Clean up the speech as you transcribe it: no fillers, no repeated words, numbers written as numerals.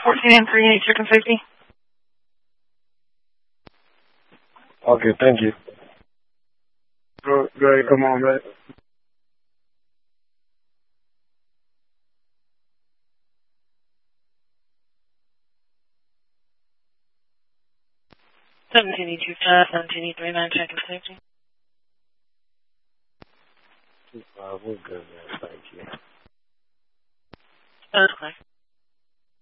14 and 3, chicken safety. Okay, thank you. Go ahead, come on, man. Seventeen E3, chicken safety. We're good, man. Thank you. That's clear.